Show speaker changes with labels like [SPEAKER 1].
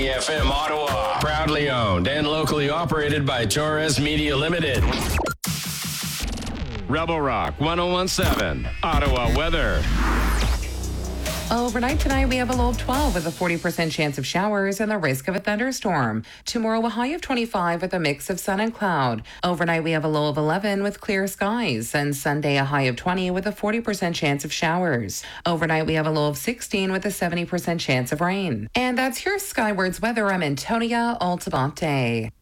[SPEAKER 1] FM Ottawa. Proudly owned and locally operated by Torres Media Limited. Rebel Rock 1017, Ottawa weather.
[SPEAKER 2] Overnight tonight, we have a low of 12 with a 40% chance of showers and the risk of a thunderstorm. Tomorrow, a high of 25 with a mix of sun and cloud. Overnight, we have a low of 11 with clear skies. And Sunday, a high of 20 with a 40% chance of showers. Overnight, we have a low of 16 with a 70% chance of rain. And that's your Skywards weather. I'm Antonia Altabonte.